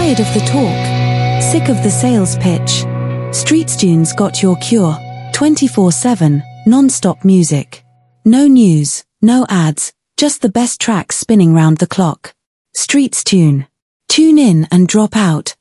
Tired of the talk? Sick of the sales pitch? StreetsTunes got your cure. 24/7, non-stop music. No news, no ads, just the best tracks spinning round the clock. StreetsTune. Tune in and drop out.